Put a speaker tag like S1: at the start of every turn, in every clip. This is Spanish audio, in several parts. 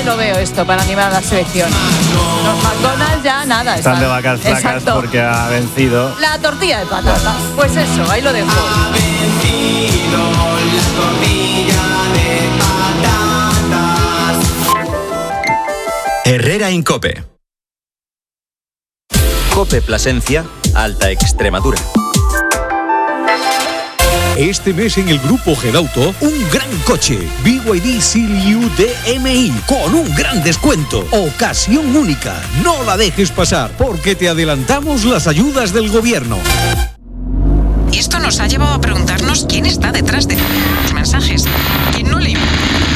S1: también lo veo esto para animar a la selección. Los McDonald's ya nada.
S2: Están de vacas flacas porque ha vencido
S1: la tortilla de patatas. Pues eso, ahí lo dejo.
S3: Ha vencido la tortilla de patatas.
S4: Herrera en COPE. COPE Plasencia, Alta Extremadura.
S5: Este mes en el grupo Gedauto, un gran coche, BYD Seal-U DMI, con un gran descuento. Ocasión única, no la dejes pasar, porque te adelantamos las ayudas del gobierno.
S6: Y esto nos ha llevado a preguntarnos quién está detrás de los mensajes. ¿Quién no le...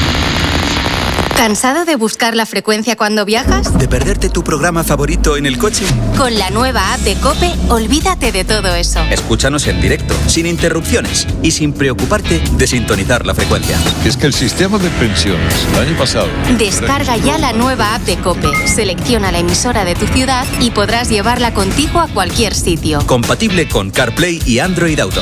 S7: ¿Cansado de buscar la frecuencia cuando viajas?
S4: ¿De perderte tu programa favorito en el coche?
S7: Con la nueva app de COPE, olvídate de todo eso.
S4: Escúchanos en directo, sin interrupciones y sin preocuparte de sintonizar la frecuencia.
S8: Es que el sistema de pensiones el año pasado...
S7: Descarga ya la nueva app de COPE, selecciona la emisora de tu ciudad y podrás llevarla contigo a cualquier sitio.
S4: Compatible con CarPlay y Android Auto.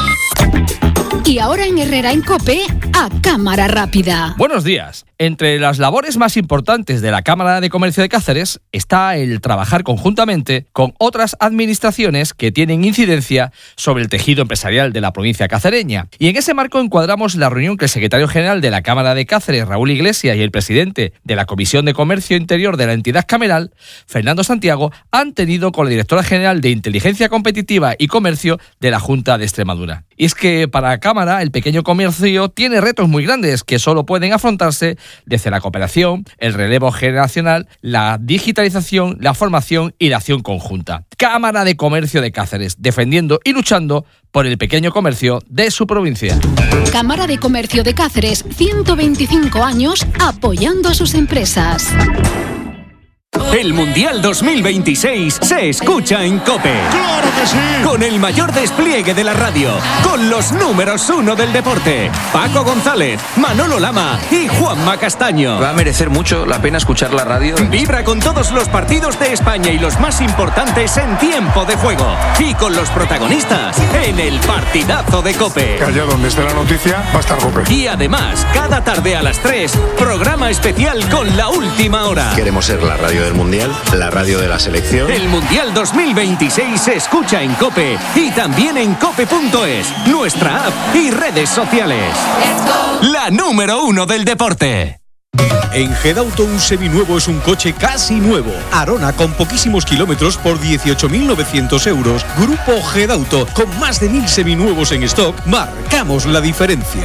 S9: Y ahora en Herrera en COPE, a cámara rápida.
S10: Buenos días. Entre las labores más importantes de la Cámara de Comercio de Cáceres está el trabajar conjuntamente con otras administraciones que tienen incidencia sobre el tejido empresarial de la provincia cacereña. Y en ese marco encuadramos la reunión que el secretario general de la Cámara de Cáceres, Raúl Iglesias, y el presidente de la Comisión de Comercio Interior de la entidad cameral, Fernando Santiago, han tenido con la directora general de Inteligencia Competitiva y Comercio de la Junta de Extremadura. Y es que para la Cámara el pequeño comercio tiene retos muy grandes que solo pueden afrontarse desde la cooperación, el relevo generacional, la digitalización, la formación y la acción conjunta. Cámara de Comercio de Cáceres, defendiendo y luchando por el pequeño comercio de su provincia.
S9: Cámara de Comercio de Cáceres, 125 años apoyando a sus empresas.
S11: El Mundial 2026 se escucha en COPE.
S12: ¡Claro que sí!
S11: Con el mayor despliegue de la radio, con los números 1 del deporte, Paco González, Manolo Lama y Juanma Castaño.
S13: Va a merecer mucho la pena escuchar la radio.
S11: Vibra con todos los partidos de España y los más importantes en tiempo de juego. Y con los protagonistas en el partidazo de COPE.
S12: Que allá donde esté la noticia va a estar COPE.
S11: Y además, cada tarde a las 3, programa especial con La Última Hora.
S14: Queremos ser la radio del Mundial, la radio de la selección.
S11: El Mundial 2026 se escucha en COPE y también en cope.es, nuestra app y redes sociales. La número 1 del deporte.
S5: En Gedauto un seminuevo es un coche casi nuevo. Arona con poquísimos kilómetros por 18.900 euros. Grupo Gedauto, con más de 1.000 seminuevos en stock, marcamos la diferencia.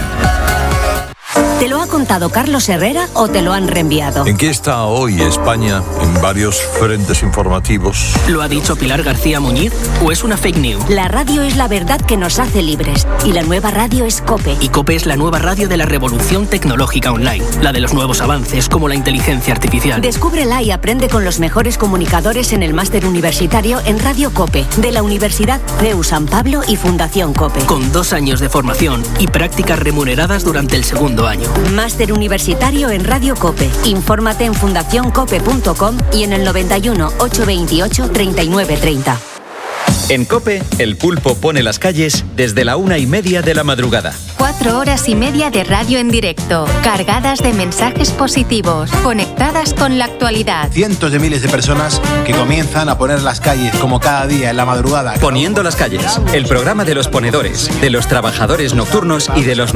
S15: ¿Te lo ha contado Carlos Herrera o te lo han reenviado?
S8: ¿En qué está hoy España en varios frentes informativos?
S16: ¿Lo ha dicho Pilar García Muñiz o es una fake news?
S15: La radio es la verdad que nos hace libres y la nueva radio es COPE.
S16: Y COPE es la nueva radio de la revolución tecnológica online, la de los nuevos avances como la inteligencia artificial.
S15: Descúbrela y aprende con los mejores comunicadores en el máster universitario en Radio COPE de la Universidad CEU San Pablo y Fundación COPE.
S16: Con 2 años de formación y prácticas remuneradas durante el segundo año.
S15: Máster universitario en Radio COPE. Infórmate en fundacioncope.com y en el 91 828 3930.
S4: En COPE, el pulpo pone las calles desde la 1:30 de la madrugada.
S7: 4 horas y media de radio en directo, cargadas de mensajes positivos, conectadas con la actualidad.
S17: Cientos de miles de personas que comienzan a poner las calles como cada día en la madrugada.
S4: Poniendo las calles, el programa de los ponedores, de los trabajadores nocturnos y de los